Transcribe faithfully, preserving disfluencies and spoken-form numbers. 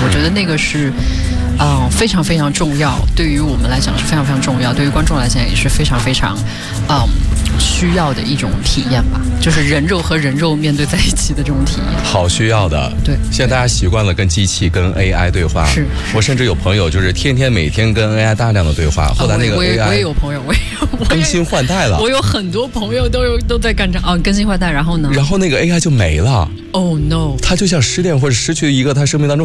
我觉得那个是嗯非常非常重要，对于我们来讲是非常非常重要，对于观众来讲也是非常非常嗯需要的一种体验吧，就是人肉和人肉面对在一起的这种体验， 好需要的。 对， 现在大家习惯了跟机器跟 A I 对话， 是， 我甚至有朋友就是天天每天跟 A I 大量的对话，后来那个 A I 我也有朋友，我也有更新换代了， 我有很多朋友都有都在干这啊，更新换代，然后呢， 然后那个 A I 就没了。 Oh no， 他就像失恋或者失去一个他生命当中